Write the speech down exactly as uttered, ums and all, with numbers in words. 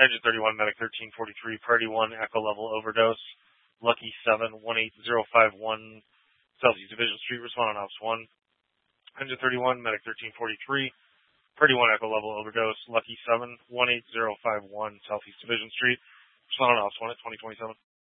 Engine thirty-one, Medic thirteen forty-three, Priority one, Echo Level Overdose, Lucky seven, one eight zero five one, Southeast Division Street, respond on Ops one. Engine thirty-one, Medic thirteen forty-three, Priority one, Echo Level Overdose, Lucky seven, one eight zero five one, Southeast Division Street, respond on Ops one at twenty twenty-seven.